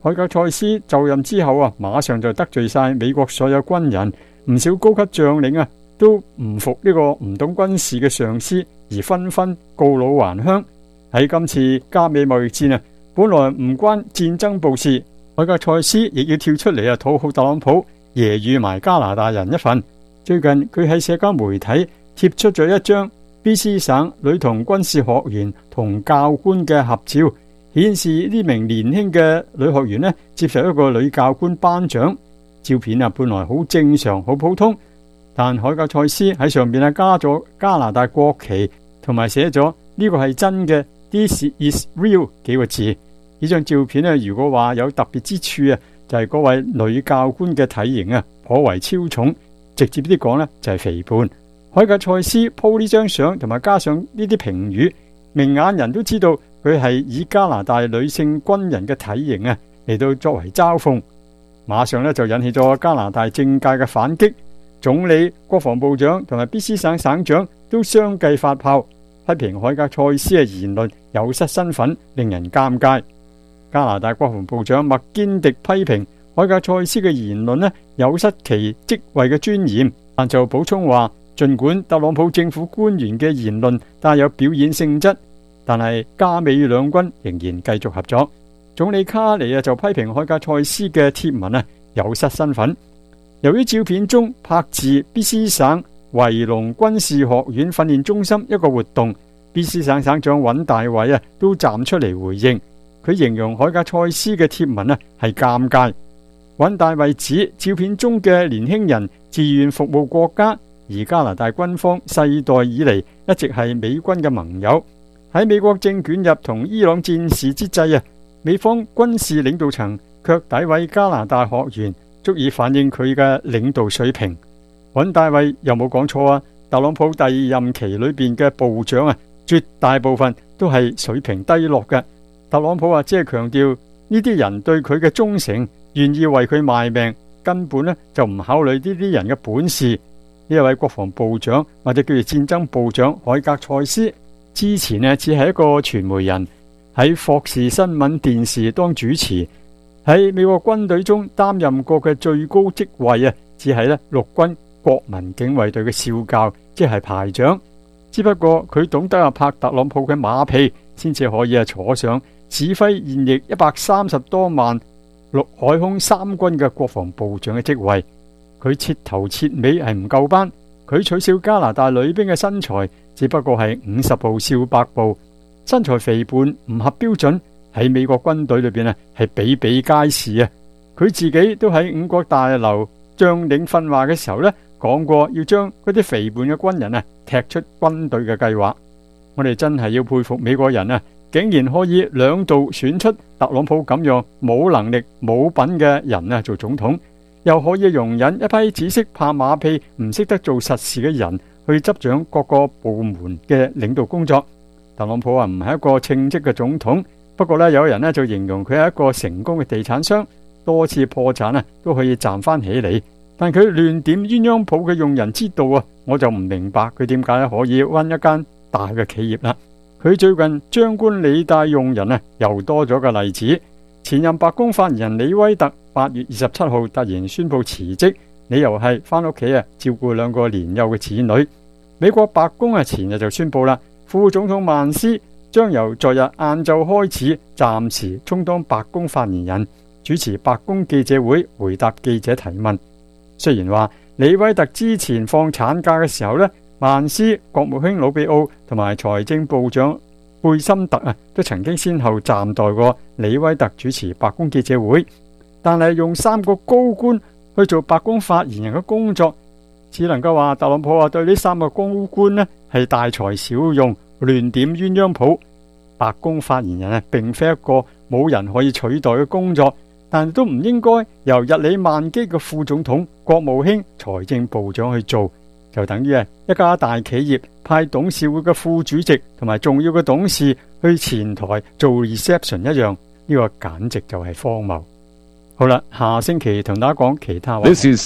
海格塞斯就任之後啊，馬上就得罪晒美國所有軍人，唔少高級將領啊都唔服呢個唔懂軍事嘅上司，而紛紛告老還鄉。喺今次加美貿易戰啊，本來唔關戰爭部事，海格塞斯亦要跳出嚟啊討好特朗普，揶揄埋加拿大人一份。最近佢喺社交媒體貼出咗一張 BC 省女童軍事學員同教官嘅合照，顯示呢名年輕嘅女學員呢接受一個女教官頒獎。照片啊本來好正常好普通，但海格塞斯喺上邊啊加咗加拿大國旗，同埋寫咗呢個係真嘅 This is real 幾個字。呢張照片呢，如果話有特別之處啊，就係嗰位女教官嘅體型啊頗為超重，直接啲講呢，就係肥胖。海格塞斯 po 呢張相同埋加上呢啲評語，明眼人都知道佢係以加拿大女性軍人嘅體型啊嚟到作為嘲諷，馬上呢就引起咗加拿大政界嘅反擊。總理、國防部長同埋 BC 省省長都相繼發炮，批評海格塞斯嘅言論有失身份，令人尷尬。加拿大國防部長麥堅迪批評海格塞斯嘅言論呢有失其職位嘅尊嚴，但就補充話，儘管特朗普政府官員嘅言論帶有表演性質，但係加美兩軍仍然繼續合作。總理卡尼就批評海格塞斯嘅貼文有失身份。由於照片中拍自 BC 省維隆軍事學院訓練中心一個活動， BC 省省長尹大偉都站出嚟回應，佢形容海格塞斯嘅貼文係尷尬。尹大偉指照片中嘅年輕人自願服務國家，而加拿大軍方世代以嚟一直係美軍嘅盟友。喺美國正捲入同伊朗戰事之際美方軍事領導層卻詆毀加拿大學員，足以反映佢嘅領導水平。尹大偉又冇講錯啊！特朗普第二任期裏邊嘅部長絕大部分都係水平低落嘅。特朗普只係強調呢啲人對佢嘅忠誠，願意為佢賣命，根本就唔考慮呢啲人嘅本事。呢位國防部長或者叫做戰爭部長海格塞斯，之前只係一個傳媒人，喺霍士新聞電視當主持，喺美國軍隊中擔任過嘅最高職位只係陸軍國民警衛隊嘅少校，即係排長。只不過佢懂得拍特朗普嘅馬屁，先至可以坐上指揮現役130多萬陸海空三軍嘅國防部長嘅職位。佢徹頭徹尾係唔夠班，佢取笑加拿大女兵嘅身材只不過係50步笑百步，身材肥胖唔合標準，喺美國軍隊裏邊係比比皆是啊！佢自己都喺五角大樓將領訓話嘅時候講過要將嗰啲肥胖嘅軍人踢出軍隊嘅計劃。我哋真係要佩服美國人竟然可以2度選出特朗普咁樣冇能力冇品嘅人做總統，又可以容忍一批只識拍馬屁唔識得做實事嘅人去執掌各個部門嘅領導工作。特朗普唔係一個稱職嘅總統，不過有人就形容佢係一個成功嘅地產商，多次破產都可以站翻起嚟。但佢亂點鴛鴦譜嘅用人之道我就唔明白佢點解可以搵一間大嘅企業啦。佢最近張冠李戴用人又多咗個例子。前任白宮發言人李威特8月27號突然宣布辭職，理由係翻屋企照顧2個年幼嘅子女。美國白宮前日就宣布啦，副總統曼斯將由昨日晏晝開始暫時充當白宮發言人，主持白宮記者會，回答記者提問。雖然話李威特之前放產假嘅時候曼斯、國務卿魯比奧同埋財政部長貝森特都曾經先後暫代過李威特主持白宮記者會，但係用3個高官去做白宮發言人嘅工作，只能夠話特朗普對呢3個高官係大材小用，亂點鴛鴦譜。白宮發言人並非一個冇人可以取代嘅工作，但都唔應該由日理萬機嘅副總統、國務卿、財政部長去做，就等於一家大企業派董事會嘅副主席同埋重要嘅董事去前台做 reception 一樣，呢個簡直就係荒謬。好啦，下星期同大家講其他話。 This is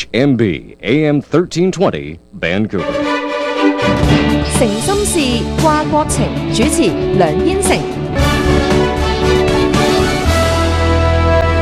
CHMB AM 1320 Vancouver。 誠心事，掛國情，主持梁燕城。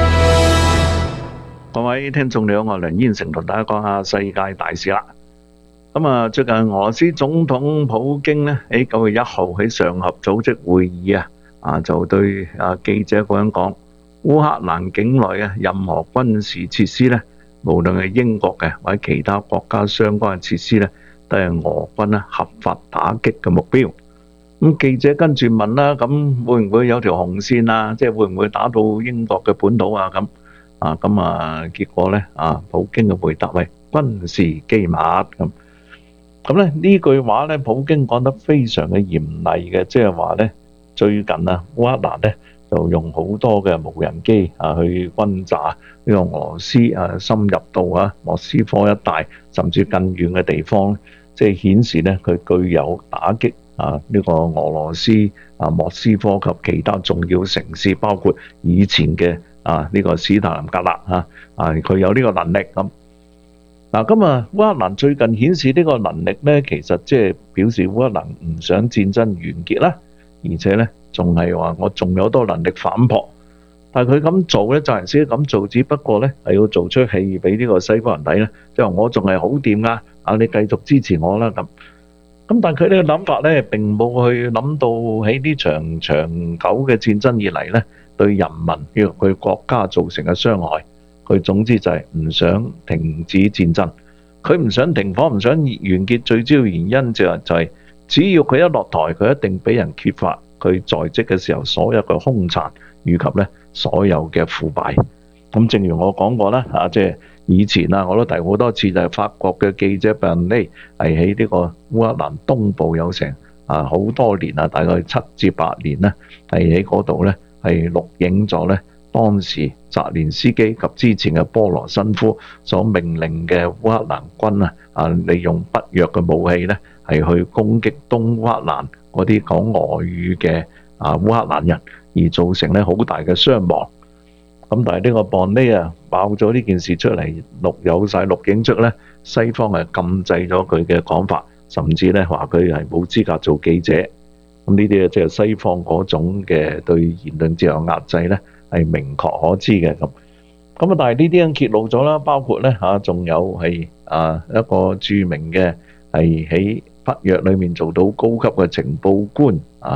位聽眾你好，我係梁燕成，同大家講下世界大事啦。最近俄羅斯總統普京咧喺9月1號喺上合組織會議就對記者咁樣講，烏克蘭境內嘅任何軍事設施咧，無論係英國嘅或者其他國家相關嘅設施咧，都係俄軍咧合法打擊嘅目標。咁記者跟住問啦，咁會唔會有條紅線啊？即係會唔會打到英國嘅本土啊？結果咧普京嘅回答係軍事機密咁。咁咧呢句話咧，普京講得非常嘅嚴厲嘅，即係話咧最近烏克蘭咧就用好多嘅無人機去轟炸呢個俄羅斯深入到莫斯科一帶，甚至更遠嘅地方，即係顯示咧佢具有打擊呢個俄羅斯莫斯科及其他重要城市，包括以前嘅呢個史太林格勒佢有呢個能力咁。烏克蘭最近顯示呢個能力咧，其實即係表示烏克蘭唔想戰爭完結啦，而且咧仲係話我仲有多能力反撲。但係佢咁做咧，澤連斯基咁做，只不過咧係要做出戲俾呢個西方人睇咧，即係我仲係好掂噶，你繼續支持我啦咁。咁但係佢呢個諗法咧，並冇去諗到喺呢場長久嘅戰爭以嚟咧，對人民呢個佢國家造成嘅傷害。佢總之就係唔想停止戰爭，佢唔想停火，唔想完結。最主要原因就係只要佢一落台，佢一定俾人揭發佢在職嘅時候所有嘅兇殘，以及咧所有嘅腐敗。咁正如我講過啦，即係以前我都提好多次，就係法國嘅記者伯恩尼係喺呢個烏克蘭東部有成好多年大概7至8年咧，係喺嗰度咧係錄影咗咧當時澤連斯基及之前嘅波羅申科所命令嘅烏克蘭軍利用北約嘅武器咧，係去攻擊東烏克蘭嗰啲講俄語嘅烏克蘭人，而造成咧好大嘅傷亡。咁但係呢個伯恩尼爆咗呢件事出嚟，有晒錄影出咧，西方係禁制咗佢嘅講法，甚至咧話佢係冇資格做記者。咁呢啲即係西方嗰種嘅對言論自由壓制咧，係明確可知嘅咁。但係呢啲人揭露咗啦，包括咧仲有係一個著名嘅係喺北約裏面做到高級嘅情報官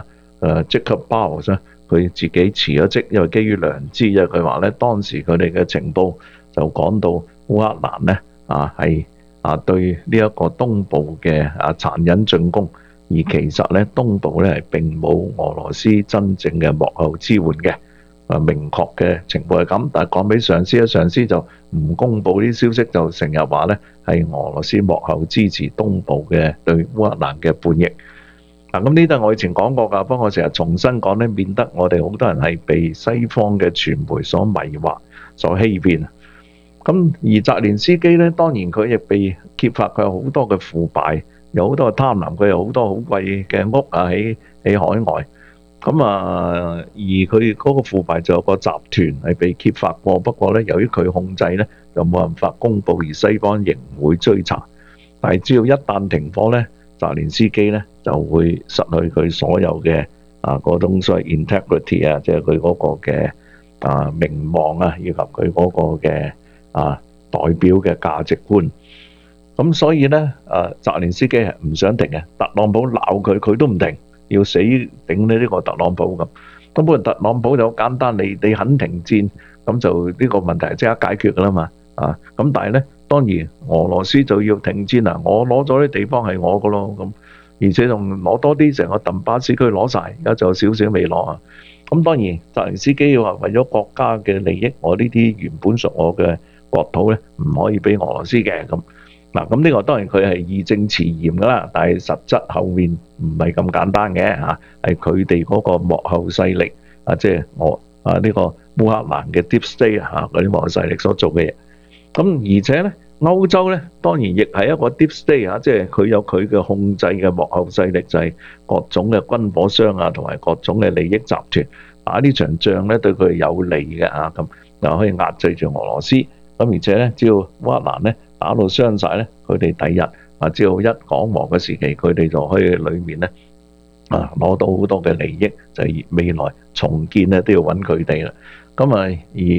Jacob Bowles，佢自己辭咗職，因為基於良知，因為佢話咧當時佢哋嘅情報就講到烏克蘭咧係對呢一個東部嘅殘忍進攻，而其實咧東部咧係並冇俄羅斯真正嘅幕後支援嘅。明確嘅情報係咁，但係講俾上司，上司就唔公佈啲消息，就成日話咧係俄羅斯幕後支持東部嘅對烏克蘭嘅叛逆。咁呢度我以前講過㗎，不過我成日重新講咧，免得我哋好多人係被西方嘅傳媒所迷惑、所欺騙。咁而澤連斯基咧，當然佢亦被揭發佢有好多嘅腐敗，有好多嘅貪婪，佢有好多好貴嘅屋喺海外。而佢嗰個腐敗就有個集團係被揭發過，不過咧由於佢控制咧，就冇辦法公佈，而西方仍唔會追查。但係只要一旦停火咧，澤連斯基咧就會失去佢所有嘅嗰種所謂 integrity 即係佢嗰個嘅名望以及佢嗰個嘅代表嘅價值觀。咁所以咧澤連斯基係唔想停嘅，特朗普鬧佢，佢都唔停。要死頂呢個特朗普咁，根本特朗普就好簡單，你肯停戰，咁就呢個問題即刻解決噶啦嘛。咁但係咧，當然俄羅斯就要停戰啦，我攞咗啲地方係我噶咯，咁而且仲攞多啲，成個頓巴斯區攞晒，而家仲有少少未攞啊。咁當然澤連斯基話為咗國家嘅利益，我呢啲原本屬我嘅國土咧，唔可以俾俄羅斯嘅咁。咁呢個當然佢係義正辭嚴噶啦，但係實質後面唔係咁簡單嘅係佢哋嗰個幕後勢力即係呢個烏克蘭嘅 Deep State 嗰啲幕後勢力所做嘅嘢。咁而且咧，歐洲咧當然亦係一個 Deep State 即係佢有佢嘅控制嘅幕後勢力，就係各種嘅軍火商同埋各種嘅利益集團打呢場仗咧，對佢係有利嘅咁又可以壓制住俄羅斯。咁而且咧，只要烏克蘭咧打到傷晒咧，佢哋第日只要一講和嘅時期，佢哋就可以裏面咧攞到好多嘅利益，就係未來重建咧都要揾佢哋啦。咁而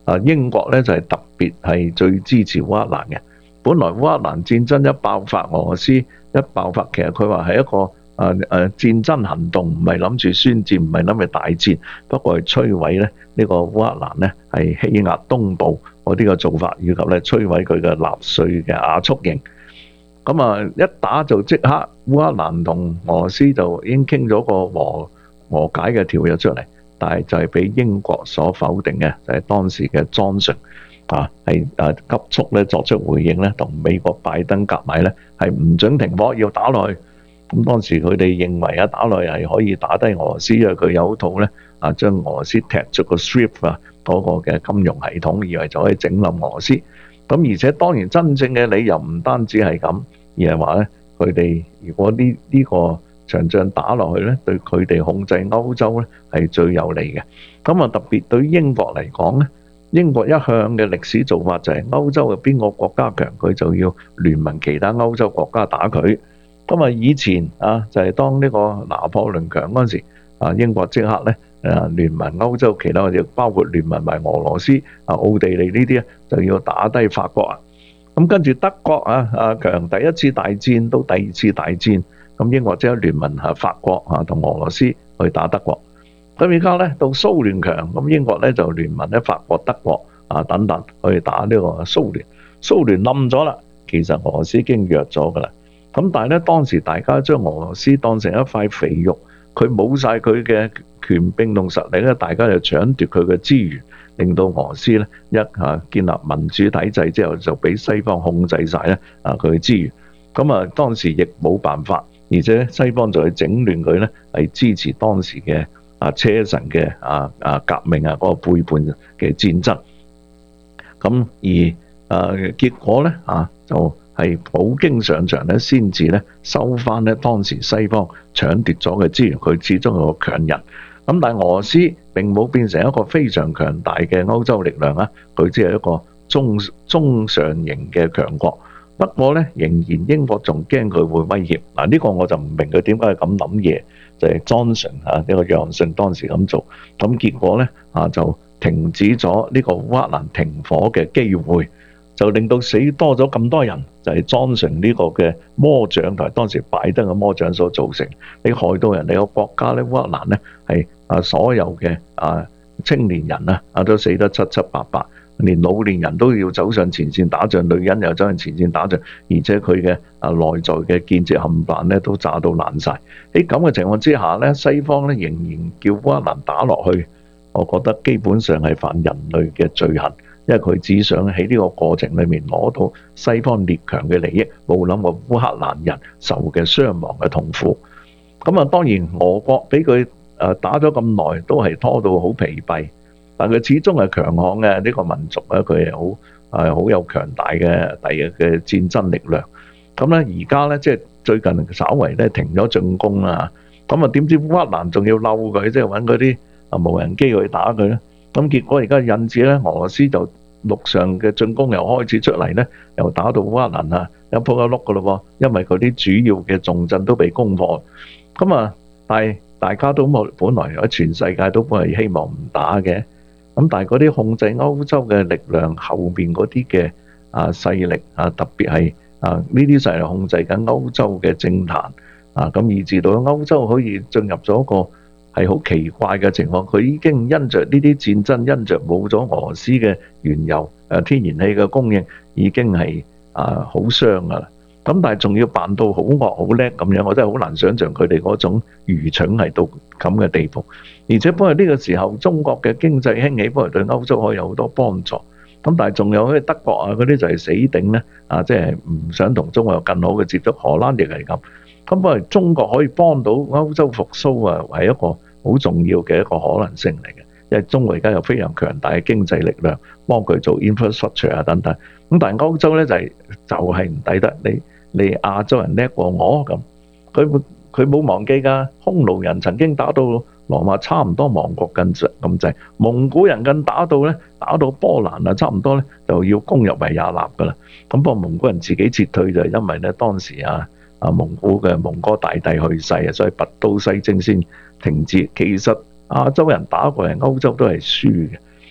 英國咧就係特別係最支持烏克蘭嘅。本來烏克蘭戰爭一爆發，俄羅斯一爆發，其實佢話係一個戰爭行動，唔係諗住宣戰，唔係諗住大戰，不過係摧毀咧呢個烏克蘭咧係欺壓東部嗰啲嘅做法，以及咧摧毀佢嘅納粹嘅亞速營。咁啊一打就即刻烏克蘭同俄羅斯就已經傾咗個和解嘅條約出嚟，但係就係俾英國所否定嘅，就係當時嘅Johnson係急速咧作出回應咧，同美國拜登夾埋咧係唔准停火，要打落去。咁當時佢哋認為打落去係可以打低俄羅斯，因為佢有套咧將俄羅斯踢出個 SWIFT 嗰個嘅金融系統，以為就可以整冧俄羅斯。咁而且當然真正嘅理由唔單止係咁，而係話咧佢哋如果呢個場仗打落去咧，對佢哋控制歐洲咧係最有利嘅。咁啊特別對於英國嚟講咧，英國一向嘅歷史做法就係歐洲嘅邊個國家強，佢就要聯盟其他歐洲國家打佢。咁啊以前就係當呢個拿破崙強嗰陣時，英國即刻咧聯盟歐洲其他，包括聯盟埋俄羅斯、奧地利呢啲就要打低法國啊。咁跟住德國強，第一次大戰到第二次大戰，咁英國即刻聯盟法國同俄羅斯去打德國。咁而家咧到蘇聯強，咁英國咧就聯盟咧法國、德國等等去打呢個蘇聯。蘇聯冧咗啦，其實俄羅斯已經弱咗噶啦。咁但係咧當時大家將俄羅斯當成一塊肥肉，佢冇晒佢嘅權柄同實力咧，大家就搶奪佢嘅資源，令到俄羅斯咧建立民主體制之後，就俾西方控制晒咧佢嘅資源。咁當時亦冇辦法，而且西方就去整亂佢咧，係支持當時嘅車臣嘅革命嗰個背叛嘅戰爭。咁而結果咧就係普京上場咧，先至咧收翻咧當時西方搶奪咗嘅資源。佢始終係個強人。咁但係俄羅斯並冇變成一個非常強大嘅歐洲力量啊，佢只係一個中上型嘅強國。不過咧，仍然英國仲驚佢會威脅。呢個我就唔明佢點解係咁諗嘢，就係Johnson呢個約翰遜當時咁做。咁結果咧就停止咗呢個烏克蘭停火嘅機會，就令到死多咗咁多人，就係Johnson呢個嘅魔掌同埋當時拜登嘅魔掌所造成。你害到人哋個國家咧，烏克蘭咧係所有嘅青年人都死得七七八八。連老年人都要走上前線打仗，女人又走上前線打仗，而且佢嘅內在嘅建設冚唪唥咧都炸到爛晒。喺咁嘅情況之下咧，西方咧仍然叫烏克蘭打落去，我覺得基本上係犯人類嘅罪行，因為佢只想喺呢個過程裏面攞到西方列強嘅利益，冇諗過烏克蘭人受嘅傷亡嘅痛苦。咁當然俄國俾佢打咗咁耐，都係拖到好疲憊。但佢始終係強悍嘅呢個民族咧，佢係好有強大嘅嘅戰爭力量。咁咧而家咧即係最近稍為咧停咗進攻啦。咁點知烏克蘭仲要嬲佢，即係揾嗰啲無人機去打佢咧。咁結果而家引致咧俄羅斯就陸上嘅進攻又開始出嚟咧，又打到烏克蘭一鋪一碌噶咯喎，因為嗰啲主要嘅重鎮都被攻破。咁但係大家都本來喺全世界都本係希望唔打嘅。咁但係嗰啲控制歐洲嘅力量後面嗰啲嘅勢力特別係呢啲勢力控制緊歐洲嘅政壇咁以至到歐洲可以進入咗一個係好奇怪嘅情況。佢已經因着呢啲戰爭，因着冇咗俄羅斯嘅原油天然氣嘅供應，已經係好傷噶啦。咁但係仲要扮到好惡好叻咁樣，我真係好難想像佢哋嗰種愚蠢係到咁嘅地步。而且不過呢個時候，中國嘅經濟興起，不過對歐洲可以有好多幫助。咁但係仲有啲德國嗰啲就係死頂咧，即係唔想同中國有更好嘅接觸。荷蘭亦係咁。咁不過中國可以幫到歐洲復甦係一個好重要嘅一個可能性嚟嘅，因為中國而家有非常強大嘅經濟力量幫佢做 infrastructure 等等。咁但係歐洲咧就係唔抵得你亞洲人叻過我咁。佢冇忘記㗎，匈奴人曾經打到羅馬差唔多亡國咁滯，蒙古人更打到波蘭差唔多咧就要攻入維也納㗎啦。咁不過蒙古人自己撤退就係因為咧當時蒙古嘅蒙哥大帝去世所以拔刀西征先停止。其實亞洲人打過嚟歐洲都係輸嘅。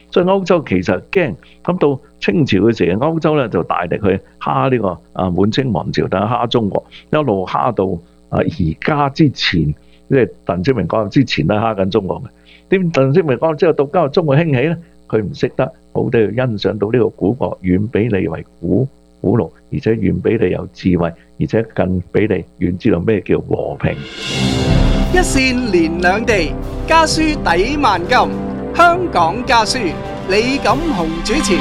所以歐洲其實驚。咁到清朝嘅時候，歐洲咧就大力去蝦呢個滿清王朝，等蝦中國，一路蝦到而家之前，即係鄧小平講之前都蝦緊中國嘅。點鄧小平講之後，到今日中國興起咧，佢唔識得好地去欣賞到呢個古國遠比你為古老，而且遠比你有智慧，而且更比你遠知道咩叫和平。 一線連兩地，家書抵萬金。香港家書，李錦雄主持。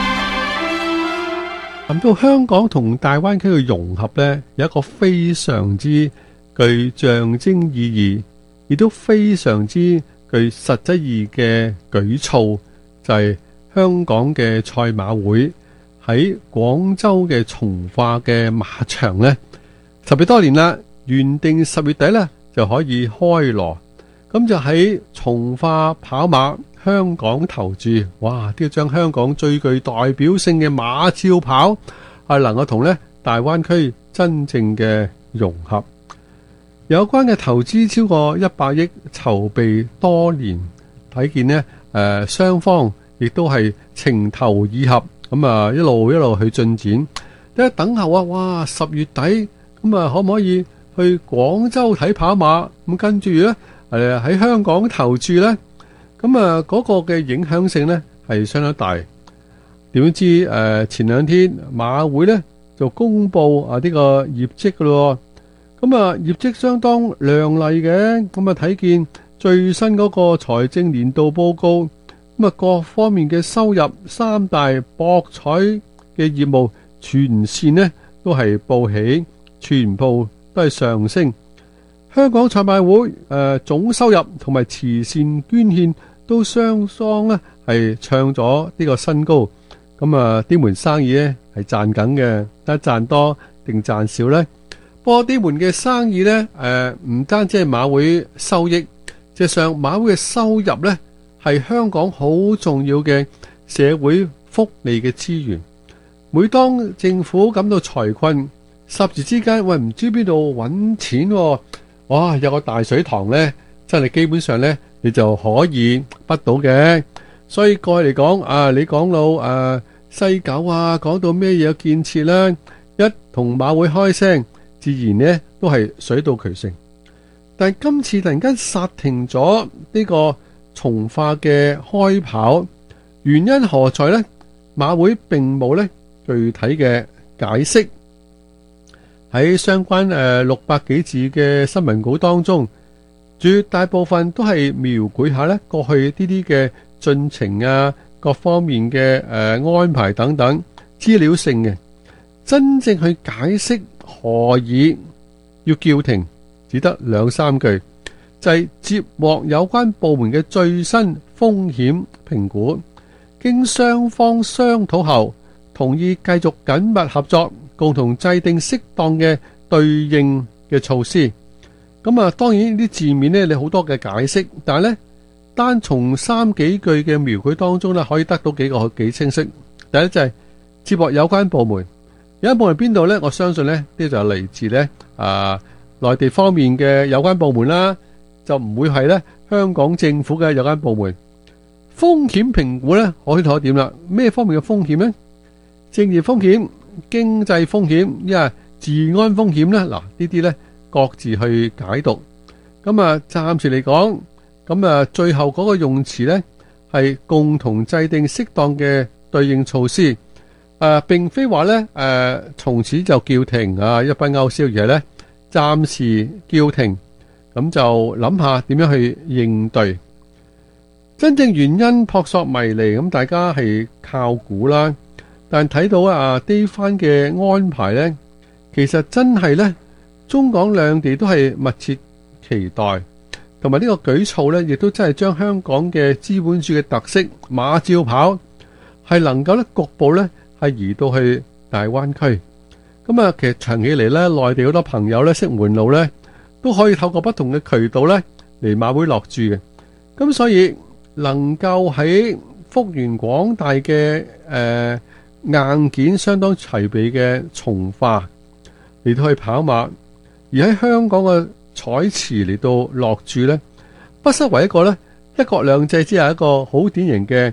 談到香港同大灣區嘅融合呢，有一個非常之具象徵意義，亦都非常之具實質意義嘅舉措，就係香港嘅賽馬會喺廣州嘅從化嘅馬場呢，10月多年啦，原定10月底呢就可以開鑼，咁就喺從化跑馬香港投注，哇！都要將香港最具代表性嘅馬照跑係能夠同呢大灣區真正嘅融合。有關嘅投資超過100億，籌備多年，睇見呢雙方亦都係情投意合，咁啊一路去進展。一等候啊，哇！10月底咁啊，可唔可以去廣州睇跑馬？咁跟住呢喺香港投注呢？咁啊嗰個嘅影響性呢係相當大。點知前兩天馬會呢就公布呢個業績噶咯。咁啊業績相當亮麗嘅。咁啊睇見最新嗰個財政年度報告，咁啊各方面嘅收入，三大博彩嘅業務全線呢都係報喜，全部都係上升。香港賽馬會總收入同埋慈善捐獻都雙雙咧係創咗呢個新高。咁啊呢門生意咧係賺緊嘅，但係賺多定賺少呢？不過呢門嘅生意呢，唔單止係馬會收益，實際上馬會嘅收入呢係香港好重要嘅社會福利嘅資源。每當政府感到財困，霎時之間喂唔知邊度揾錢喎。哇！有個大水塘呢，真係基本上呢，你就可以得到嘅。所以過去嚟講，你講到西九啊，講到咩嘢建設啦，一同馬會開聲，自然呢都係水到渠成。但係今次突然間剎停咗呢個從化嘅開跑，原因何在呢？馬會並冇呢具體嘅解釋。喺相關600幾字嘅新聞稿當中，絕大部分都係描繪下呢過去呢啲嘅進程啊，各方面嘅安排等等資料性嘅。真正去解釋何以要叫停，只得2-3句，就係接獲有關部門嘅最新風險評估，經雙方商討後，同意繼續緊密合作，共同制定適當嘅對應嘅措施。咁啊，當然呢啲字面呢，你好多嘅解釋，但係呢，單從3幾句嘅描繪當中呢，可以得到幾清晰。第一就係接獲有關部門，有關部門邊度呢？我相信呢啲就係嚟自呢內地方面嘅有關部門啦，就唔會係呢香港政府嘅有關部門。風險評估呢，可以睇點啦？咩方面嘅風險呢？政治風險、經濟風險，因為治安風險呢，嗱呢啲呢各自去解讀。咁啊，暫時嚟講，咁啊最後嗰個用詞呢係共同制定適當嘅對應措施。並非話呢從此就叫停啊，一筆勾銷，而係呢暫時叫停，咁就諗下點樣去應對。真正原因撲朔迷離，咁大家係靠估啦。但睇到呢番嘅安排呢，其實真係呢，中港兩地都係密切期待，同埋呢個舉措呢，亦都真係將香港嘅資本主義嘅特色馬照跑係能夠呢局部呢係移到去大灣區。咁啊，其實長期嚟呢，內地好多朋友呢，識門路呢，都可以透過不同嘅渠道呢嚟馬會落注嘅。咁所以能夠喺幅員廣大嘅硬件相當齊備嘅從化嚟到去跑馬，而喺香港嘅彩池嚟到落注呢，不失為一個呢一國兩制之下一個好典型嘅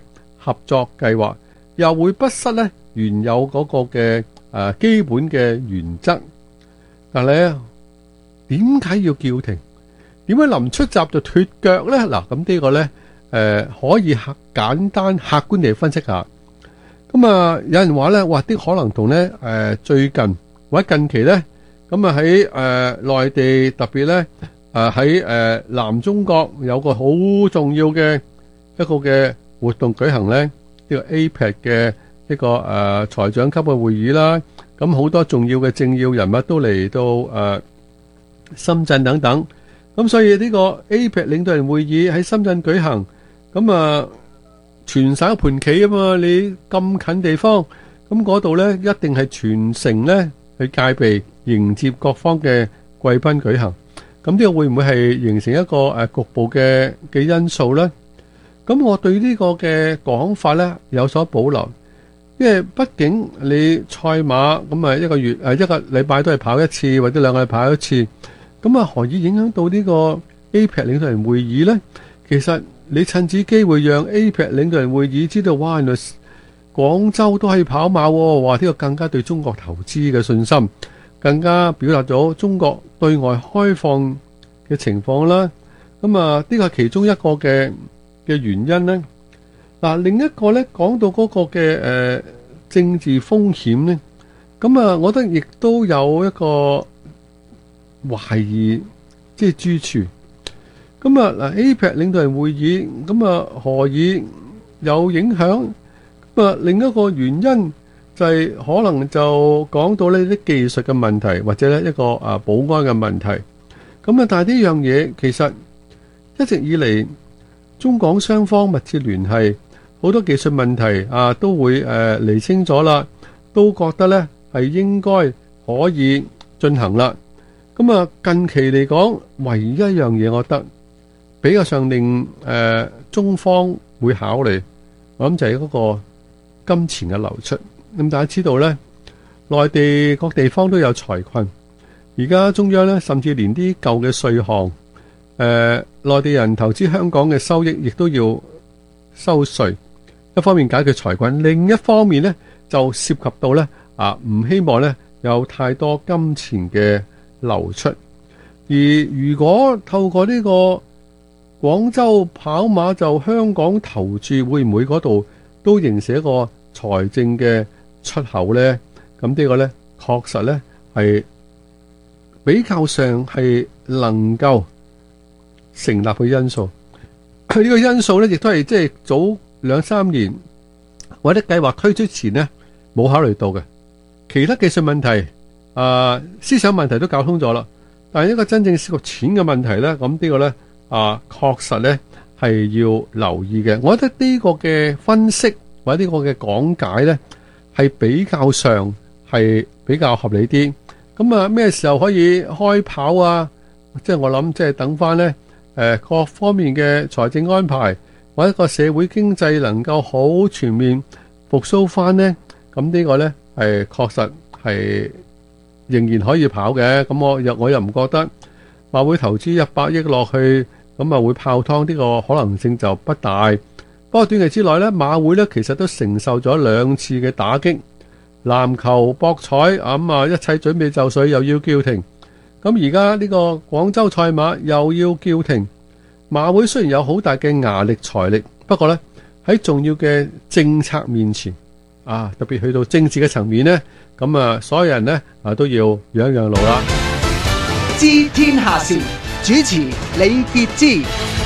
合作計劃，又會不失咧原有嗰個嘅基本嘅原則。但係咧，點解要叫停？點解臨出閘就脫腳咧？嗱，咁呢個咧可以簡單客觀地分析下。咁啊，有人話咧，哇！啲可能同咧最近或者近期咧，咁啊喺內地特別咧喺南中國有個好重要嘅一個嘅活動舉行咧，呢個 APEC 嘅一個財長級嘅會議啦。咁好多重要嘅政要人物都嚟到深圳等等。咁所以呢個 APEC 領導人會議喺深圳舉行，咁啊全省一盤棋啊嘛，你咁近地方，咁嗰度咧一定係全城咧去戒備迎接各方嘅貴賓舉行。咁呢個會唔會係形成一個局部嘅因素咧？咁我對呢個嘅講法咧有所保留，因為畢竟你賽馬咁啊一個月一個禮拜都係跑一次或者兩個禮拜跑一次。咁啊，何以影響到呢個 APEC 領導人會議呢？其實你趁此機會讓 APEC 領導人會議知道，哇！原來廣州都可以跑馬喎，哇！呢個更加對中國投資嘅信心，更加表達咗中國對外開放嘅情況啦。咁啊，呢個係其中一個嘅原因呢。嗱，另一個呢，講到嗰個嘅政治風險呢，咁啊，我覺得亦都有一個懷疑即係諸處。咁啊嗱 ，APEC 領導人會議咁啊，何以有影響？咁啊，另一個原因就係可能就講到呢啲技術嘅問題，或者咧一個保安嘅問題。咁啊，但係呢樣嘢其實一直以嚟中港雙方密切聯繫，好多技術問題都會釐清咗啦，都覺得咧係應該可以進行啦。咁啊，近期嚟講，唯一一樣嘢，我覺得比較上令中方會考慮，我諗就係嗰個金錢嘅流出。咁大家知道咧，內地各地方都有財困，而家中央咧甚至連啲舊嘅稅項，內地人投資香港嘅收益亦都要收稅。一方面解決財困，另一方面咧就涉及到咧唔希望咧有太多金錢嘅流出，而如果透過呢個廣州跑馬就香港投注，會唔會嗰度都形成一個財政嘅出口呢？咁呢個呢，確實呢係比較上係能夠成立嘅因素。佢呢個因素呢，亦都係即係早2-3年或者計劃推出前呢冇考慮到嘅。其他技術問題。思想問題都搞通咗啦，但係一個真正涉及錢嘅問題咧，咁呢個咧確實咧係要留意嘅。我覺得呢個嘅分析或者呢個嘅講解咧係比較上係比較合理啲。咁啊，咩時候可以開跑啊？即係我諗，即係等翻咧各方面嘅財政安排或者個社會經濟能夠好全面復甦翻咧，咁呢個咧係確實係。仍然可以跑嘅，咁我又唔覺得馬會投資100億落去，咁啊會泡湯，呢個可能性就不大。不過短期之內呢，馬會呢其實都承受咗2次嘅打擊，籃球、博彩咁一切準備就緒，又要叫停。咁而家呢個廣州賽馬又要叫停。馬會雖然有好大嘅牙力財力，不過呢喺重要嘅政策面前，特別去到政治嘅層面呢。咁啊，所有人呢都要讓路啦。 知天下事，主持李傑之。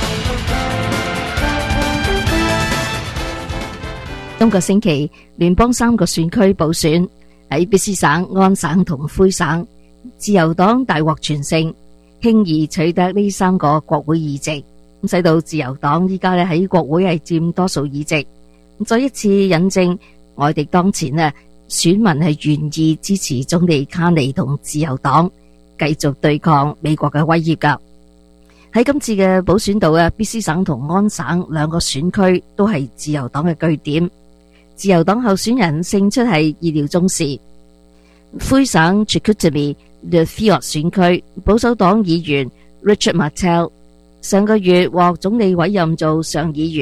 今個星期，聯邦3個選區補選喺卑詩省、安省同魁省，自由黨大獲全勝，輕易取得呢3個國會議席，咁使到自由黨依家咧喺國會係佔多數議席，再一次引證外敵當前呢。選民係願意支持總理卡尼同自由黨繼續對抗美國嘅威脅噶。喺今次嘅補選度卑詩省同安省2個選區都係自由黨嘅據點，自由黨候選人勝出係意料中事。魁省 Chicoutimi Le Fort 選區保守黨議員 Richard Martel 上個月獲總理委任做上議員，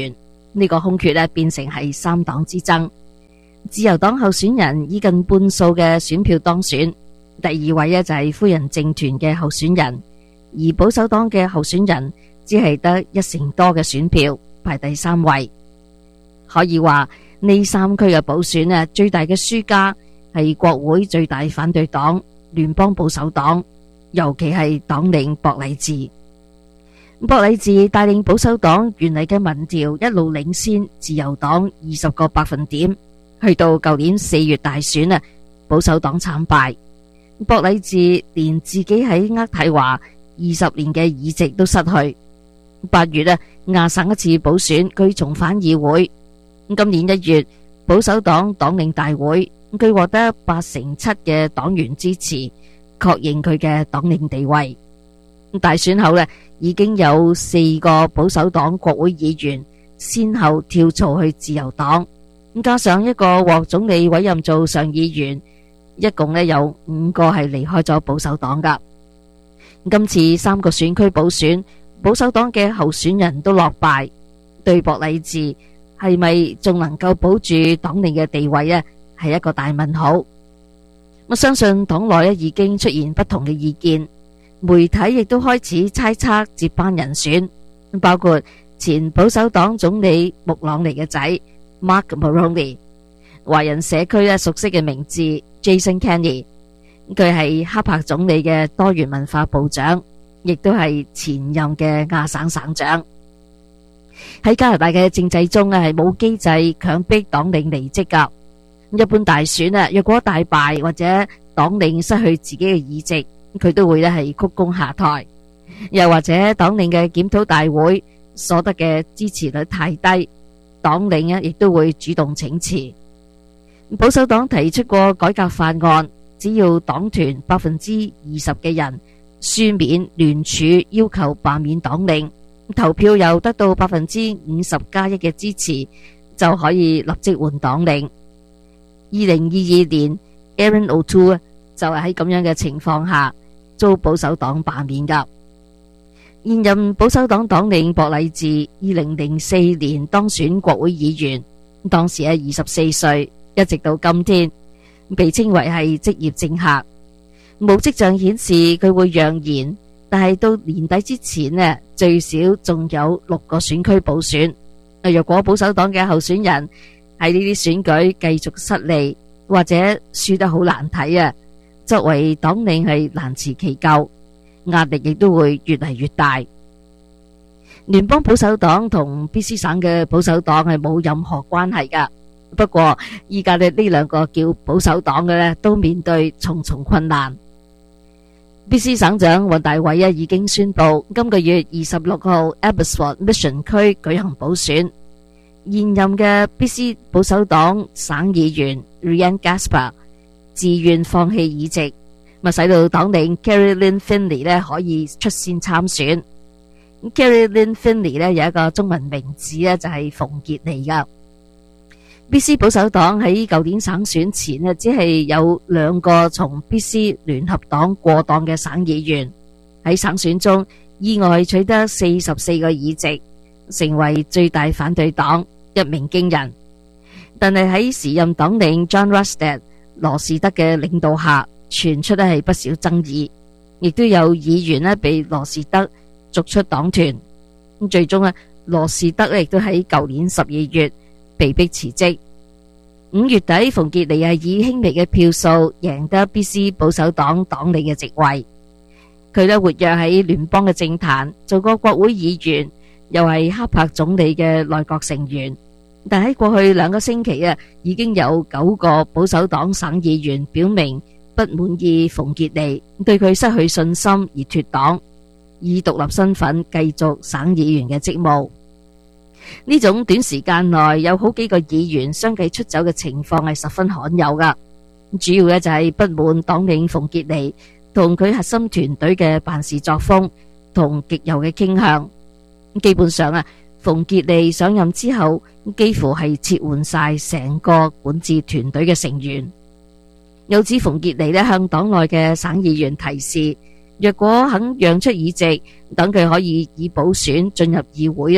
呢個空缺變成係三黨之爭。自由黨候選人以近半數嘅選票當選，第二位就係夫人政團嘅候選人，而保守黨嘅候選人只係得1成多嘅選票，排第3位。可以話呢3區嘅補選最大嘅輸家係國會最大反對黨聯邦保守黨，尤其係黨領博禮治。博禮治帶領保守黨原嚟嘅民調一路領先自由黨20個百分點，去到舊年4月大選保守黨慘敗。博禮治連自己喺渥太華20年嘅議席都失去。8月亞省一次補選，佢重返議會。今年1月，保守黨黨領大會，佢獲得87%嘅黨員支持，確認佢嘅黨領地位。大選後已經有4個保守黨國會議員先後跳槽去自由黨，加上一個獲總理委任做上議員，一共有5個係離開咗保守黨噶。今次3個選區補選，保守黨嘅候選人都落敗，對博禮治係咪仲能夠保住黨領嘅地位係一個大問號。我相信黨內已經出現不同嘅意見，媒體亦都開始猜測接班人選，包括前保守黨總理穆朗尼嘅仔 Mark Mulroney， 華人社區熟悉嘅名字 Jason Kenney， 佢係哈柏總理嘅多元文化部長，亦都係前任嘅亞省省長。喺加拿大嘅政制中係冇機制強迫黨領離職噶。一般大選若果大敗或者黨領失去自己嘅議席，佢都會係鞠躬下台。又或者黨領嘅檢討大會所得嘅支持率太低，黨領亦都會主動請辭。保守黨提出過改革法案，只要黨團20%嘅人書面聯署要求罷免黨領，投票又得到50%+1嘅支持，就可以立即換黨領。2022年 Erin O'Toole 就係喺咁樣嘅情況下遭保守黨罷免噶。現任保守黨黨領博禮治2004年當選國會議員，當時24歲，一直到今天被稱為係職業政客。冇跡象顯示佢會讓賢，但係到年底之前最少仲有6個選區補選。若果保守黨嘅候選人喺呢啲選舉繼續失利，或者輸得好難睇作為黨領係難辭其咎，壓力亦都會越嚟越大。聯邦保守黨同 BC 省嘅保守黨係冇任何關係噶。不過依家呢兩個叫保守黨嘅都面對重重困難。BC 省長尹大偉已經宣布今個月26號 Abbotsford Mission 區舉行補選。現任嘅 BC 保守黨省議員 Rhian Gaspar 自願放棄議席，使到黨領 Carrie-Lynne Findlay 可以出線參選。Carrie-Lynne Findlay 有一個中文名字就係馮傑妮噶。BC 保守黨喺舊年省選前只係有2個從 BC 聯合黨過黨嘅省議員，喺省選中意外取得44個議席，成為最大反對黨，一鳴驚人。但係喺時任黨領 John Rustad 羅士德嘅領導下，傳出係不少爭議，亦都有議員被羅士德逐出黨團。最終羅士德亦都喺舊年12月被迫辭職。5月底，馮傑妮以輕微嘅票數贏得 BC 保守黨黨領嘅席位。佢活躍喺聯邦嘅政壇，做過國會議員，又係哈柏總理嘅內閣成員。但喺過去2個星期已經有9個保守黨省議員表明不滿意馮傑妮，對佢失去信心而脫黨，以獨立身份繼續省議員嘅職務。呢種短時間內有好幾個議員相繼出走嘅情況係十分罕有噶。主要就係不滿黨領馮傑妮同佢核心團隊嘅辦事作風同極右嘅傾向。基本上馮傑妮上任之後幾乎係撤換晒成個管治團隊嘅成員。有指馮傑妮向黨內嘅省議員提示，若果肯讓出議席，等佢可以以補選進入議會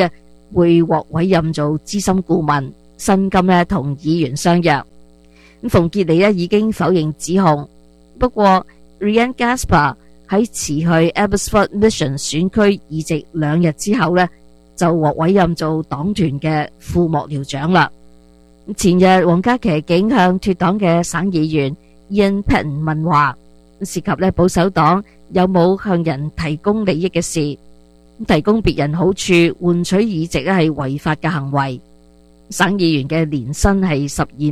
會獲委任做資深顧問，薪金呢同議員相若。馮傑尼呢已經否認指控，不過 Ryan Gaspar 喺辭去 Abbotsford Mission 選區議席2日之後呢，就獲委任做黨團嘅副幕僚長啦。前日皇家騎警向脫黨嘅省議員 Ian Paton 問話，涉及呢保守黨有冇向人提供利益嘅事，提供別人好處換取議席咧係違法嘅行為。省議員嘅年薪係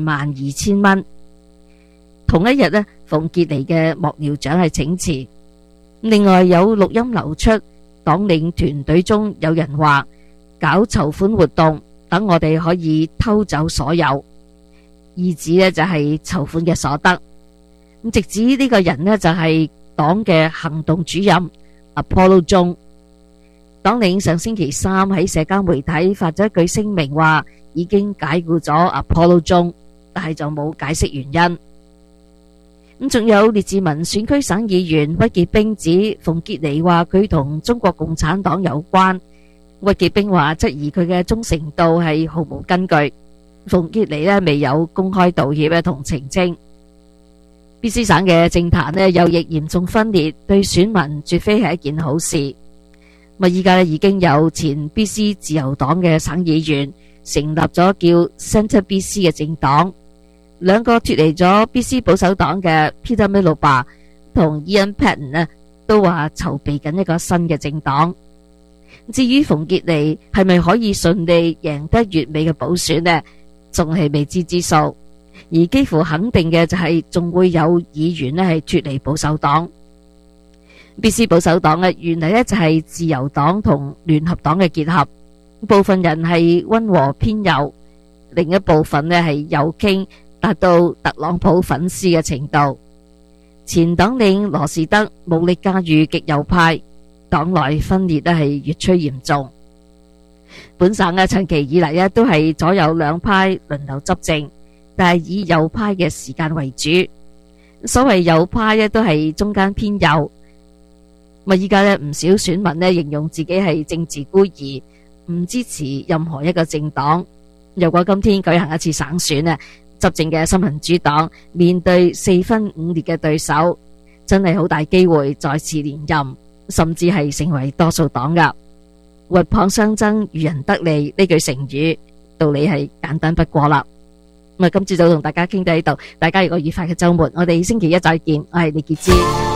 122000蚊。同一日呢，馮傑尼嘅幕僚長係請辭。另外有錄音流出，黨領團隊中有人話搞籌款活動，等我哋可以偷走所有，意指呢就係籌款嘅所得。直指呢個人呢就係黨嘅行動主任 Apollo 中。黨領上星期三喺社交媒體發咗一句聲明，話已經解僱咗 Apollo 中，但係就冇解釋原因。咁仲有列治文選區省議員屈傑兵指馮傑尼話佢同中國共產黨有關。屈傑兵話質疑佢嘅忠誠度係毫無根據。馮傑尼呢未有公開道歉同澄清。BC 省嘅政壇呢右翼嚴重分裂，對選民絕非係一件好事。依家已經有前 BC 自由黨嘅省議員成立咗叫 Centre BC 嘅政黨，兩個脫離咗 BC 保守黨嘅 Peter Miloba 同 Ian Paton 呢都話籌備緊一個新嘅政黨。至於馮傑尼係咪可以順利贏得月尾嘅補選呢，仲係未知之數。而幾乎肯定嘅就係仲會有議員呢係脫離保守黨。BC 保守黨呢原嚟呢就係自由黨同聯合黨嘅結合，部分人係溫和偏右，另一部分呢係右傾，達到特朗普粉絲嘅程度。前黨領羅士德武力駕馭極右派，黨內分裂呢係越趨嚴重。本省呢長期以嚟呢都係左右兩派輪流執政，但係以右派嘅時間為主。所謂右派呢都係中間偏右。依家呢唔少選民呢形容自己係政治孤兒，唔支持任何一個政黨。如果今天舉行一次省選呢，執政嘅新民主黨面對4分5裂嘅對手，真係好大機會再次連任，甚至係成為多數黨噶。鷸蚌相爭，漁人得利，呢句成語道理係簡單不過啦。今朝早同大家傾到呢度，大家有個愉快嘅周末，我哋星期一再見，我係李潔芝。